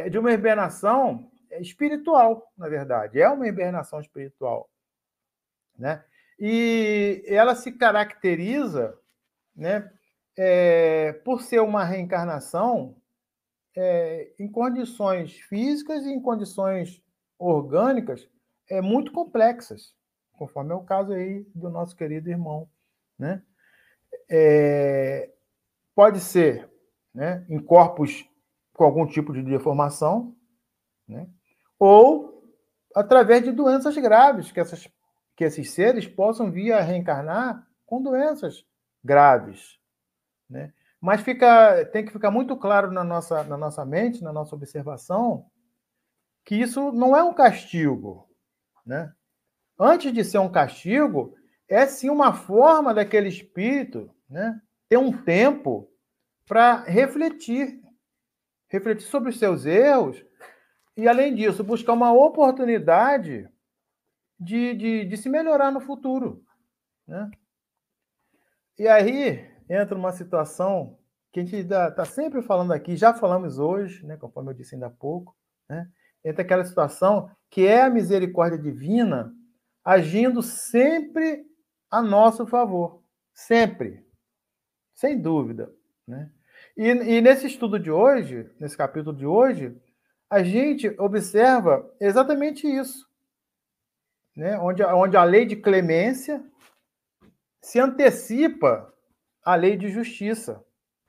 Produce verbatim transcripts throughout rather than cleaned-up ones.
é, de uma hibernação espiritual, na verdade. É uma hibernação espiritual, né? E ela se caracteriza, né, é, por ser uma reencarnação é, em condições físicas e em condições orgânicas é, muito complexas, conforme é o caso aí do nosso querido irmão, né? É, pode ser, né, em corpos com algum tipo de deformação, né, ou através de doenças graves, que, essas, que esses seres possam vir a reencarnar com doenças graves, né? Mas fica, tem que ficar muito claro na nossa, na nossa mente, na nossa observação, que isso não é um castigo, né? Antes de ser um castigo, é sim uma forma daquele espírito, né, ter um tempo para refletir, refletir sobre os seus erros e, além disso, buscar uma oportunidade de, de, de se melhorar no futuro, né? E aí entra uma situação que a gente está sempre falando aqui, já falamos hoje, né, conforme eu disse ainda há pouco, né? Entra aquela situação que é a misericórdia divina agindo sempre a nosso favor. Sempre. Sem dúvida, né? E, e nesse estudo de hoje, nesse capítulo de hoje, a gente observa exatamente isso, né? Onde, onde a lei de clemência se antecipa à lei de justiça,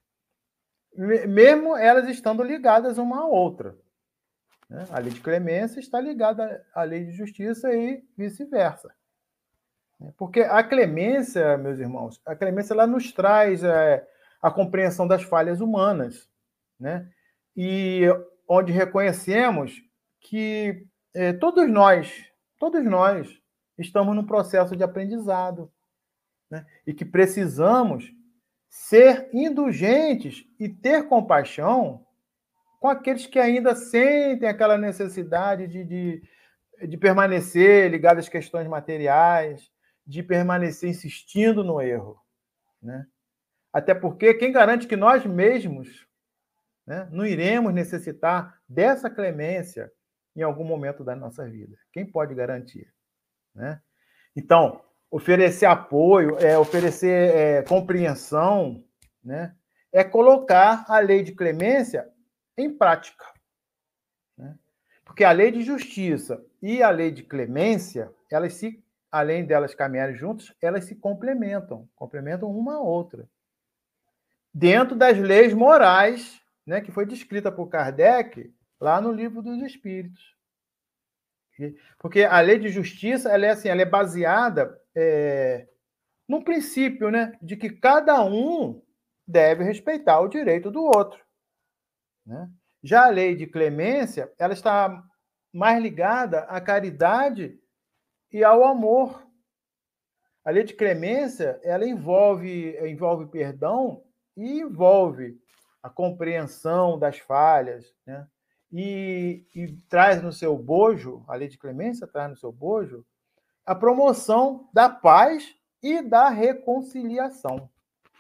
mesmo elas estando ligadas uma à outra, né? A lei de clemência está ligada à lei de justiça e vice-versa. Porque a clemência, meus irmãos, a clemência ela nos traz é, a compreensão das falhas humanas, né? E onde reconhecemos que é, todos nós, todos nós estamos num processo de aprendizado, né? E que precisamos ser indulgentes e ter compaixão com aqueles que ainda sentem aquela necessidade de, de, de permanecer ligados às questões materiais, de permanecer insistindo no erro, né? Até porque quem garante que nós mesmos, né, não iremos necessitar dessa clemência em algum momento da nossa vida? Quem pode garantir, né? Então, oferecer apoio, é, oferecer é, compreensão, né, é colocar a lei de clemência em prática, né? Porque a lei de justiça e a lei de clemência, elas se, além delas caminharem juntas, elas se complementam, complementam uma a outra. Dentro das leis morais, né, que foi descrita por Kardec lá no Livro dos Espíritos. Porque a lei de justiça ela é, assim, ela é baseada é, num princípio, né, de que cada um deve respeitar o direito do outro, né? Já a lei de clemência ela está mais ligada à caridade e ao amor. A lei de clemência ela envolve, envolve perdão e envolve a compreensão das falhas, né? E, e traz no seu bojo, a lei de clemência traz no seu bojo, a promoção da paz e da reconciliação,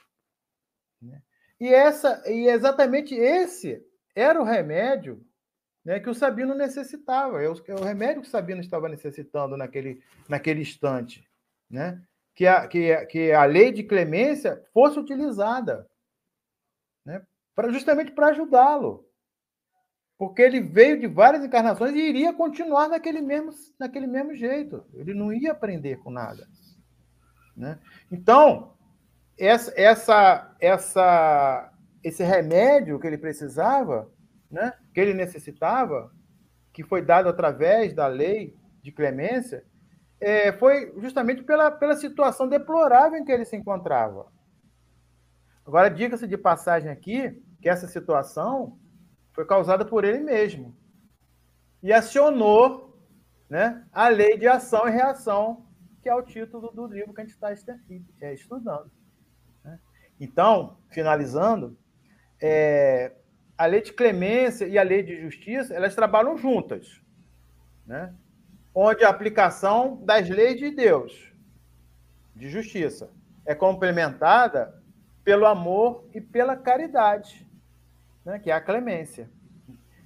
né? E, essa, e exatamente esse era o remédio, né, que o Sabino necessitava, é o, é o remédio que o Sabino estava necessitando naquele, naquele instante, né? Que a, que, que a lei de clemência fosse utilizada, né, pra, justamente para ajudá-lo. Porque ele veio de várias encarnações e iria continuar naquele mesmo, naquele mesmo jeito. Ele não ia aprender com nada, né? Então, essa, essa, essa, esse remédio que ele precisava, né, que ele necessitava, que foi dado através da lei de clemência, é, foi justamente pela, pela situação deplorável em que ele se encontrava. Agora, diga-se de passagem aqui que essa situação foi causada por ele mesmo e acionou, né, a lei de ação e reação, que é o título do livro que a gente está estudando, né? Então, finalizando, é, a lei de clemência e a lei de justiça, elas trabalham juntas, né? Onde a aplicação das leis de Deus, de justiça, é complementada pelo amor e pela caridade, né, que é a clemência.